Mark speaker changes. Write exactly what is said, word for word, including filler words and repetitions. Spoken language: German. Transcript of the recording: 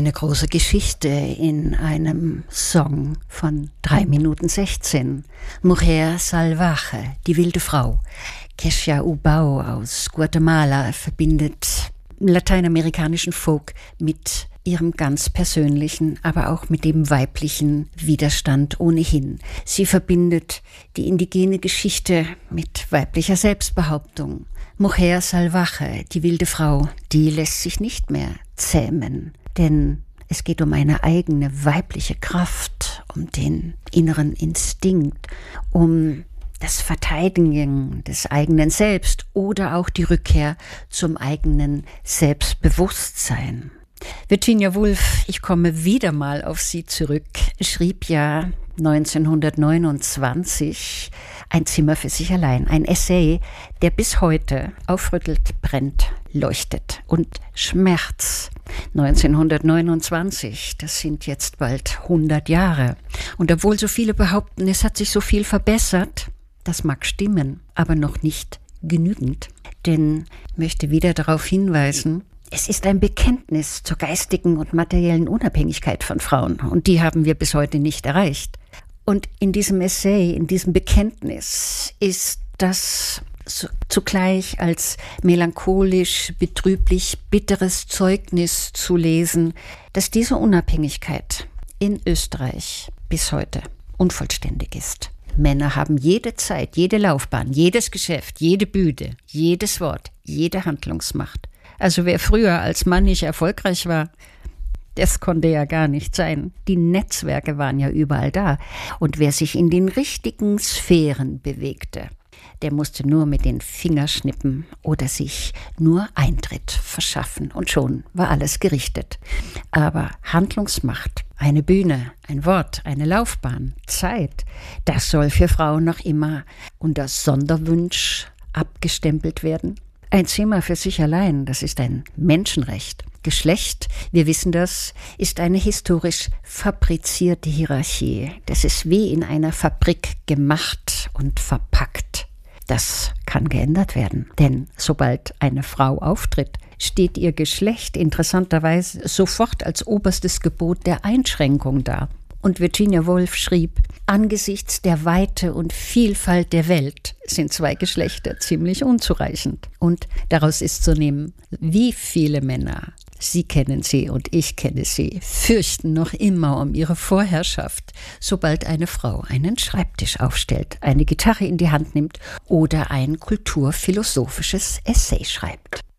Speaker 1: Eine große Geschichte in einem Song von drei Minuten sechzehn. Mujer salvaje, die wilde Frau. Kesha Ubao aus Guatemala verbindet lateinamerikanischen Folk mit ihrem ganz persönlichen, aber auch mit dem weiblichen Widerstand ohnehin. Sie verbindet die indigene Geschichte mit weiblicher Selbstbehauptung. Mujer salvaje, die wilde Frau, die lässt sich nicht mehr zähmen, denn es geht um eine eigene weibliche Kraft, um den inneren Instinkt, um das Verteidigen des eigenen Selbst oder auch die Rückkehr zum eigenen Selbstbewusstsein. Virginia Woolf, ich komme wieder mal auf sie zurück, schrieb ja neunzehnhundertneunundzwanzig Ein Zimmer für sich allein, ein Essay, der bis heute aufrüttelt, brennt, leuchtet. Und Schmerz, neunzehnhundertneunundzwanzig, das sind jetzt bald hundert Jahre. Und obwohl so viele behaupten, es hat sich so viel verbessert, das mag stimmen, aber noch nicht genügend. Denn ich möchte wieder darauf hinweisen, es ist ein Bekenntnis zur geistigen und materiellen Unabhängigkeit von Frauen. Und die haben wir bis heute nicht erreicht. Und in diesem Essay, in diesem Bekenntnis ist das zugleich als melancholisch, betrüblich, bitteres Zeugnis zu lesen, dass diese Unabhängigkeit in Österreich bis heute unvollständig ist. Männer haben jede Zeit, jede Laufbahn, jedes Geschäft, jede Bühne, jedes Wort, jede Handlungsmacht. Also wer früher als Mann nicht erfolgreich war, das konnte ja gar nicht sein. Die Netzwerke waren ja überall da. Und wer sich in den richtigen Sphären bewegte, der musste nur mit den Fingern schnippen oder sich nur Eintritt verschaffen. Und schon war alles gerichtet. Aber Handlungsmacht, eine Bühne, ein Wort, eine Laufbahn, Zeit, das soll für Frauen noch immer unter Sonderwunsch abgestempelt werden. Ein Zimmer für sich allein, das ist ein Menschenrecht. Geschlecht, wir wissen das, ist eine historisch fabrizierte Hierarchie. Das ist wie in einer Fabrik gemacht und verpackt. Das kann geändert werden, denn sobald eine Frau auftritt, steht ihr Geschlecht interessanterweise sofort als oberstes Gebot der Einschränkung da. Und Virginia Woolf schrieb, angesichts der Weite und Vielfalt der Welt sind zwei Geschlechter ziemlich unzureichend. Und daraus ist zu nehmen, wie viele Männer, Sie kennen sie und ich kenne sie, fürchten noch immer um ihre Vorherrschaft, sobald eine Frau einen Schreibtisch aufstellt, eine Gitarre in die Hand nimmt oder ein kulturphilosophisches Essay schreibt.